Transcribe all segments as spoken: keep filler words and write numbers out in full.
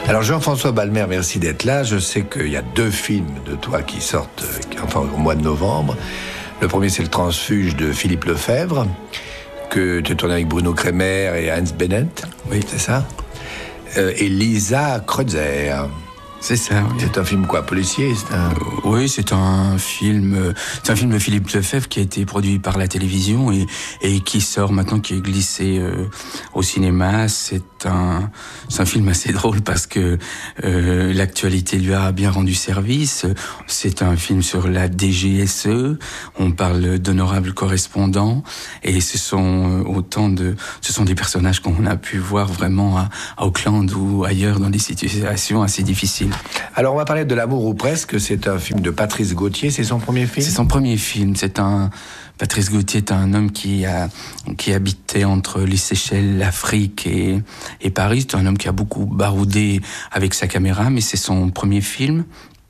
Alors Jean-François Balmer, merci d'être là. Je sais qu'il y a deux films de toi qui sortent, enfin au mois de novembre. Le premier, c'est Le Transfuge de Philippe Lefebvre, que tu as tourné avec Bruno Kremer et Hans Bennett. Oui, c'est ça. Euh, et Lisa Kreutzer. C'est ça, oui. C'est un film quoi, policier c'est un... euh, Oui, c'est un film, euh, c'est un film de Philippe Lefebvre qui a été produit par la télévision et, et qui sort maintenant, qui est glissé euh, au cinéma. C'est un, c'est un film assez drôle parce que euh, l'actualité lui a bien rendu service. C'est un film sur la D G S E. On parle d'honorables correspondants et ce sont autant de, ce sont des personnages qu'on a pu voir vraiment à, à Auckland ou ailleurs dans des situations assez difficiles. Alors on va parler de L'amour ou presque, c'est un film de Patrice Gauthier, c'est son premier film ? C'est son premier film, c'est un... Patrice Gauthier est un homme qui a qui habitait entre les Seychelles, l'Afrique et, et Paris. C'est un homme qui a beaucoup baroudé avec sa caméra, mais c'est son premier film.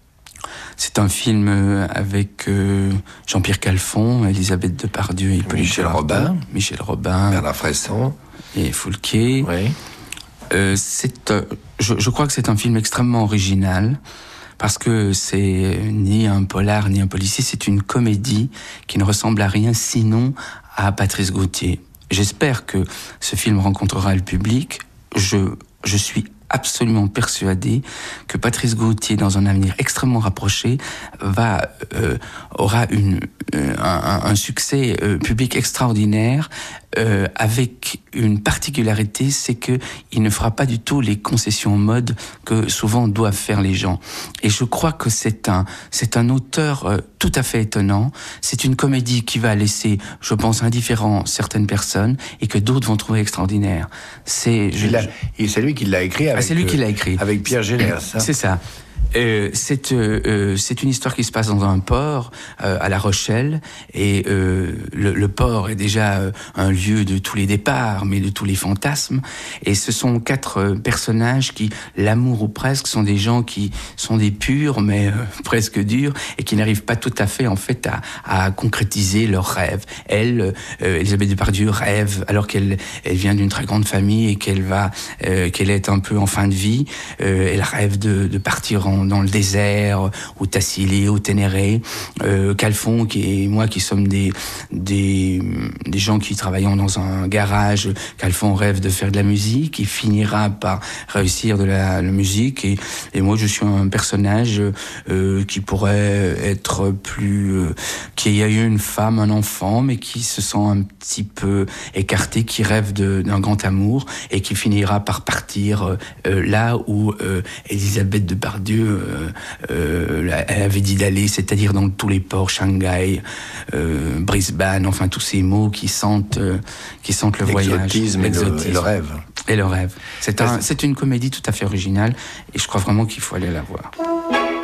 C'est un film avec euh, Jean-Pierre Calfon, Elisabeth Depardieu et Michel Robin, Michel Robin, Bernard Fresson et Foulquier. Oui. Euh, c'est, euh, je, je crois que c'est un film extrêmement original parce que c'est ni un polar ni un policier, c'est une comédie qui ne ressemble à rien sinon à Patrice Gauthier. J'espère que ce film rencontrera le public. Je, je suis absolument persuadé que Patrice Gauthier, dans un avenir extrêmement rapproché, va euh, aura une euh, un, un succès euh, public extraordinaire, euh, avec une particularité, c'est que il ne fera pas du tout les concessions mode que souvent doivent faire les gens. Et je crois que c'est un c'est un auteur euh, tout à fait étonnant. C'est une comédie qui va laisser, je pense, indifférent certaines personnes et que d'autres vont trouver extraordinaire. C'est je, je... c'est lui qui l'a écrit. Avec, ah, c'est lui qui l'a écrit. Avec Pierre Gélers. Hein. C'est ça. Euh, c'est, euh, c'est une histoire qui se passe dans un port euh, à La Rochelle et euh, le, le port est déjà euh, un lieu de tous les départs mais de tous les fantasmes et ce sont quatre euh, personnages qui, l'amour ou presque, sont des gens qui sont des purs mais euh, presque durs et qui n'arrivent pas tout à fait en fait à, à concrétiser leurs rêves. Elle, euh, Elisabeth Depardieu rêve alors qu'elle elle vient d'une très grande famille et qu'elle va euh, qu'elle est un peu en fin de vie, euh, elle rêve de, de partir en dans le désert, au Tassili, au Ténéré, euh, Calfon, qui et moi qui sommes des, des, des gens qui travaillons dans un garage. Calfon rêve de faire de la musique, il finira par réussir de la, la musique, et, et moi je suis un personnage euh, qui pourrait être plus... Euh, qui a eu une femme, un enfant, mais qui se sent un petit peu écarté, qui rêve de, d'un grand amour, et qui finira par partir euh, là où euh, Elisabeth Depardieu Euh, euh, elle avait dit d'aller, c'est-à-dire dans tous les ports, Shanghai, euh, Brisbane, enfin tous ces mots qui sentent, euh, qui sentent le voyage, l'exotisme et le, et le rêve. Et le rêve. C'est, un, c'est une comédie tout à fait originale et je crois vraiment qu'il faut aller la voir.